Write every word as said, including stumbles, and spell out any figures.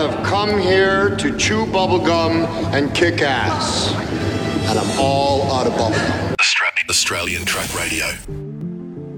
have come here to chew bubblegum and kick ass. And I'm all out of bubblegum. Australian Track Radio.